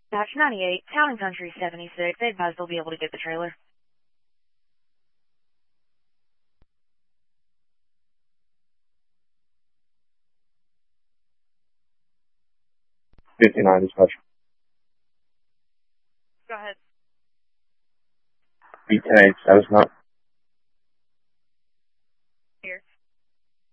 Batch 98, Town and Country 76. They advise they'll be able to get the trailer. '59 dispatch. Go ahead. B10-8, status map.